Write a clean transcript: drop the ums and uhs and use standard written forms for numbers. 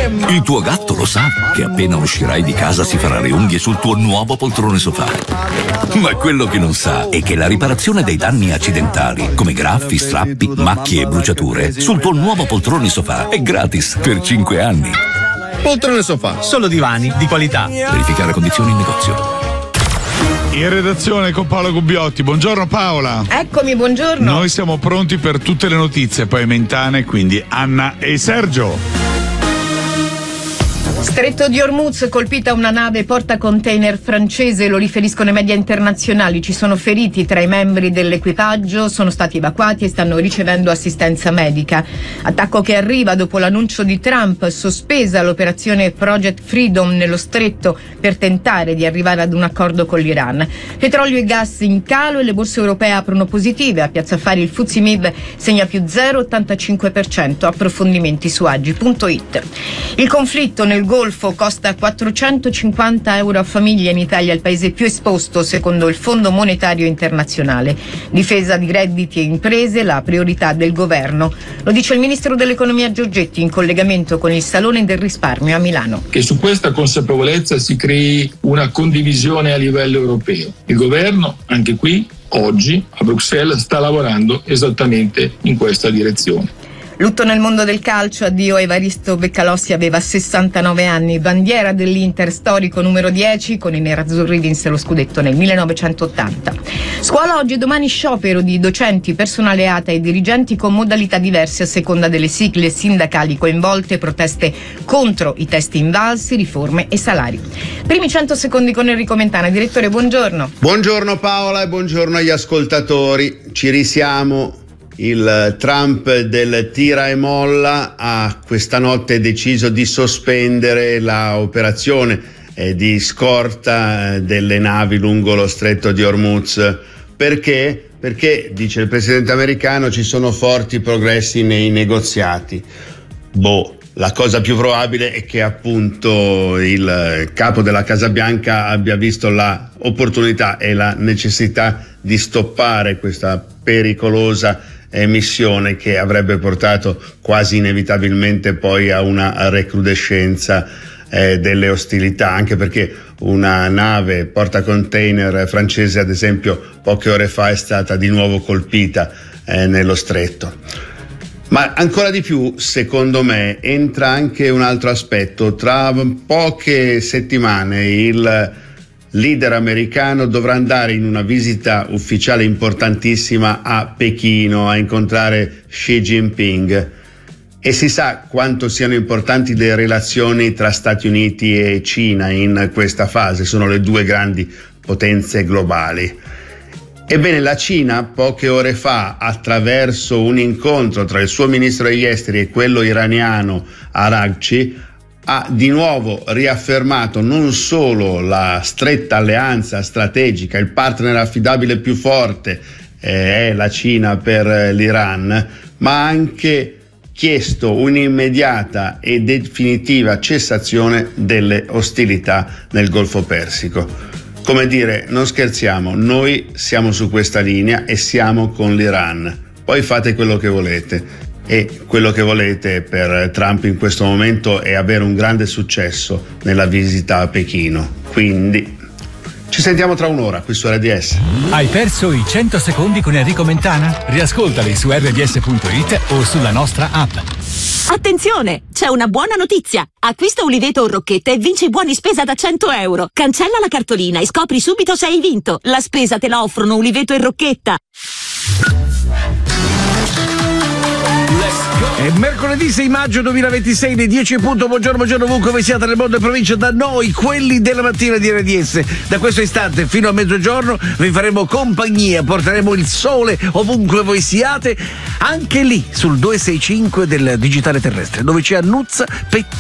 Il tuo gatto lo sa che appena uscirai di casa si farà le unghie sul tuo nuovo poltrone sofà. Ma quello che non sa è che la riparazione dei danni accidentali, come graffi, strappi, macchie e bruciature, sul tuo nuovo poltrone sofà è gratis per 5 anni. Poltrone sofà, solo divani di qualità. Verificare condizioni in negozio. In redazione con Paola Gubbiotti. Buongiorno Paola. Eccomi, buongiorno. Noi siamo pronti per tutte le notizie, poi Mentana, quindi Anna e Sergio. Stretto di Hormuz, colpita una nave portacontainer francese, lo riferiscono i media internazionali. Ci sono feriti tra i membri dell'equipaggio, sono stati evacuati e stanno ricevendo assistenza medica. Attacco che arriva dopo l'annuncio di Trump, sospesa l'operazione Project Freedom nello stretto per tentare di arrivare ad un accordo con l'Iran. Petrolio e gas in calo e le borse europee aprono positive. A Piazza Affari il FTSE MIB segna più 0,85%. Approfondimenti su agi.it. Il conflitto nel Golfo costa 450 euro a famiglia in Italia, il paese più esposto secondo il Fondo Monetario Internazionale. Difesa di redditi e imprese, la priorità del governo. Lo dice il ministro dell'economia Giorgetti in collegamento con il Salone del Risparmio a Milano. Che su questa consapevolezza si crei una condivisione a livello europeo. Il governo, anche qui, oggi, a Bruxelles, sta lavorando esattamente in questa direzione. Lutto nel mondo del calcio, addio a Evaristo Beccalossi, aveva 69 anni, bandiera dell'Inter, storico numero 10, con i nerazzurri vinse lo scudetto nel 1980. Scuola oggi e domani sciopero di docenti, personale ATA e dirigenti con modalità diverse a seconda delle sigle sindacali coinvolte, proteste contro i testi invalsi, riforme e salari. Primi 100 secondi con Enrico Mentana. Direttore, buongiorno. Buongiorno Paola e buongiorno agli ascoltatori. Ci risiamo. Il Trump del tira e molla ha questa notte deciso di sospendere l'operazione di scorta delle navi lungo lo stretto di Hormuz. Perché? Perché, dice il presidente americano, ci sono forti progressi nei negoziati. La cosa più probabile è che appunto il capo della Casa Bianca abbia visto la opportunità e la necessità di stoppare questa pericolosa missione che avrebbe portato quasi inevitabilmente poi a una recrudescenza delle ostilità, anche perché una nave portacontainer francese, ad esempio, poche ore fa è stata di nuovo colpita nello stretto. Ma ancora di più, secondo me, entra anche un altro aspetto. Tra poche settimane il leader americano dovrà andare in una visita ufficiale importantissima a Pechino a incontrare Xi Jinping e si sa quanto siano importanti le relazioni tra Stati Uniti e Cina in questa fase, sono le due grandi potenze globali. Ebbene, la Cina poche ore fa, attraverso un incontro tra il suo ministro degli esteri e quello iraniano Araghchi, ha di nuovo riaffermato non solo la stretta alleanza strategica, il partner affidabile più forte è la Cina per l'Iran, ma ha anche chiesto un'immediata e definitiva cessazione delle ostilità nel Golfo Persico. Come dire, non scherziamo, noi siamo su questa linea e siamo con l'Iran, poi fate quello che volete. E quello che volete per Trump in questo momento è avere un grande successo nella visita a Pechino. Quindi ci sentiamo tra un'ora qui su RDS. Hai perso i 100 secondi con Enrico Mentana? Riascoltali su rds.it o sulla nostra app. Attenzione! C'è una buona notizia! Acquista Uliveto o Rocchetta e vinci buoni spesa da 100 euro. Cancella la cartolina e scopri subito se hai vinto. La spesa te la offrono Uliveto e Rocchetta. È mercoledì 6 maggio 2026, le 10 punto. Buongiorno ovunque voi siate nel mondo e provincia, da noi, quelli della mattina di RDS. Da questo istante fino a mezzogiorno vi faremo compagnia, porteremo il sole ovunque voi siate, anche lì sul 265 del digitale terrestre, dove ci annuzza Petti